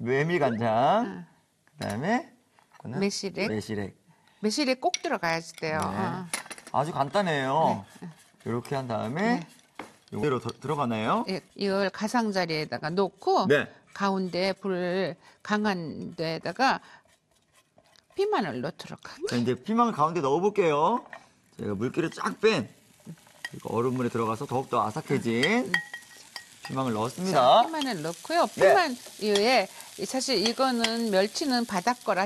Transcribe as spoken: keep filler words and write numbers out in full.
메밀간장. 그다음에 이거는 매실액. 매실액. 매실이 꼭 들어가야지 돼요. 네. 어. 아주 간단해요. 네. 이렇게 한 다음에 네. 이대로 들어가나요? 예, 이걸 가장자리에다가 놓고 네. 가운데 불 강한 데에다가 피망을 넣도록 할게요. 자, 이제 피망을 가운데 넣어볼게요. 제가 물기를 쫙 뺀 얼음물에 들어가서 더욱더 아삭해진 피망을 넣었습니다. 자, 피망을 넣고요. 네. 피망 위에 사실 이거는 멸치는 바닷거라